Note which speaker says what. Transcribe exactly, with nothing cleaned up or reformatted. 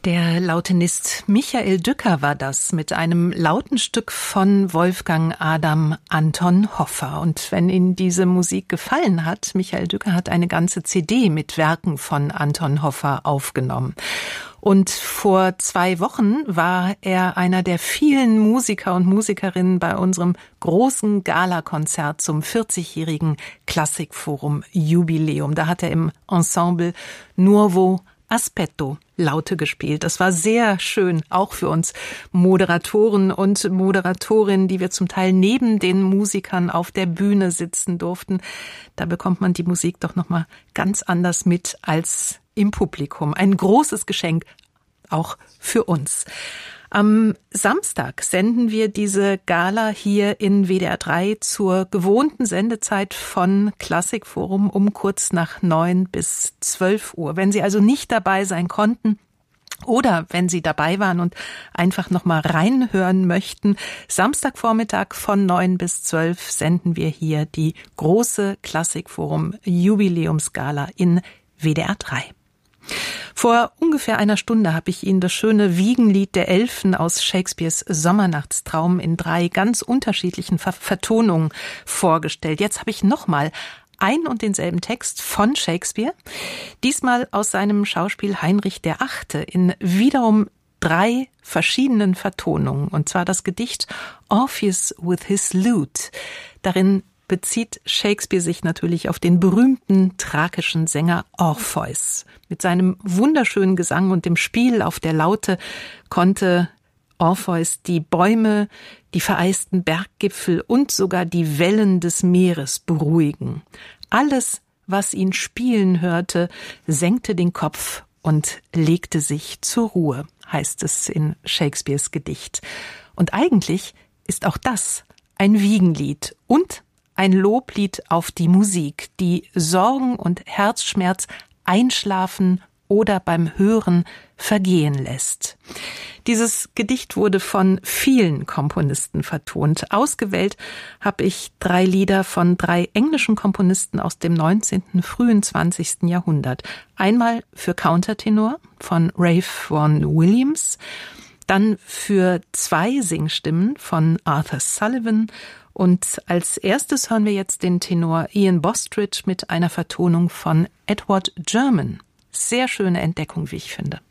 Speaker 1: Der Lautenist Michael Dücker war das mit einem Lautenstück von Wolfgang Adam Anton Hoffer. Und wenn Ihnen diese Musik gefallen hat, Michael Dücker hat eine ganze C D mit Werken von Anton Hoffer aufgenommen. Und vor zwei Wochen war er einer der vielen Musiker und Musikerinnen bei unserem großen Galakonzert zum vierzigjährigen Klassikforum Jubiläum. Da hat er im Ensemble Nuovo Aspetto Laute gespielt. Das war sehr schön, auch für uns Moderatoren und Moderatorinnen, die wir zum Teil neben den Musikern auf der Bühne sitzen durften. Da bekommt man die Musik doch noch mal ganz anders mit als im Publikum. Ein großes Geschenk, auch für uns. Am Samstag senden wir diese Gala hier in W D R drei zur gewohnten Sendezeit von Klassikforum um kurz nach neun bis zwölf Uhr. Wenn Sie also nicht dabei sein konnten oder wenn Sie dabei waren und einfach noch mal reinhören möchten, Samstagvormittag von neun bis zwölf senden wir hier die große Klassikforum Jubiläumsgala in W D R drei. Vor ungefähr einer Stunde habe ich Ihnen das schöne Wiegenlied der Elfen aus Shakespeares Sommernachtstraum in drei ganz unterschiedlichen Ver- Vertonungen vorgestellt. Jetzt habe ich nochmal ein und denselben Text von Shakespeare, diesmal aus seinem Schauspiel Heinrich der Achte in wiederum drei verschiedenen Vertonungen, und zwar das Gedicht Orpheus with his lute. Darin bezieht Shakespeare sich natürlich auf den berühmten thrakischen Sänger Orpheus. Mit seinem wunderschönen Gesang und dem Spiel auf der Laute konnte Orpheus die Bäume, die vereisten Berggipfel und sogar die Wellen des Meeres beruhigen. Alles, was ihn spielen hörte, senkte den Kopf und legte sich zur Ruhe, heißt es in Shakespeares Gedicht. Und eigentlich ist auch das ein Wiegenlied und ein Loblied auf die Musik, die Sorgen und Herzschmerz einschlafen oder beim Hören vergehen lässt. Dieses Gedicht wurde von vielen Komponisten vertont. Ausgewählt habe ich drei Lieder von drei englischen Komponisten aus dem neunzehnten, frühen zwanzigsten Jahrhundert. Einmal für Countertenor von Ralph Vaughan Williams, dann für zwei Singstimmen von Arthur Sullivan und als erstes hören wir jetzt den Tenor Ian Bostridge mit einer Vertonung von Edward German. Sehr schöne Entdeckung, wie ich finde.